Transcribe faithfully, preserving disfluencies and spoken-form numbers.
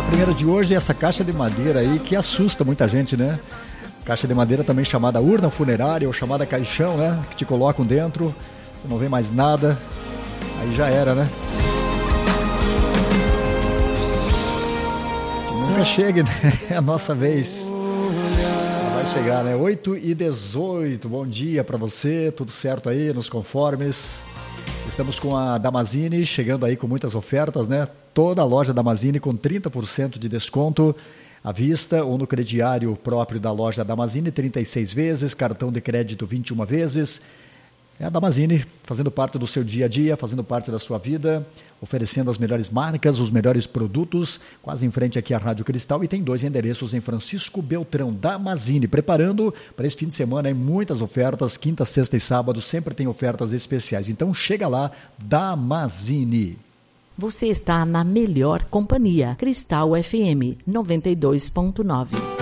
primeira de hoje é essa caixa de madeira aí que assusta muita gente, né? Caixa de madeira também chamada urna funerária ou chamada caixão, né? Que te colocam dentro, você não vê mais nada, aí já era, né? Nunca chegue, né? É a nossa vez. Vai chegar, né? oito e dezoito, bom dia pra você, tudo certo aí, nos conformes. Estamos com a Damazini chegando aí com muitas ofertas, né? Toda a loja Damazini com trinta por cento de desconto à vista ou no crediário próprio da loja Damazini, trinta e seis vezes, cartão de crédito vinte e uma vezes. É a Damazini fazendo parte do seu dia a dia, fazendo parte da sua vida, oferecendo as melhores marcas, os melhores produtos, quase em frente aqui à Rádio Cristal, e tem dois endereços em Francisco Beltrão. Damazini, preparando para esse fim de semana aí, muitas ofertas, quinta, sexta e sábado, sempre tem ofertas especiais. Então chega lá, Damazini. Você está na melhor companhia, Cristal F M noventa e dois ponto nove.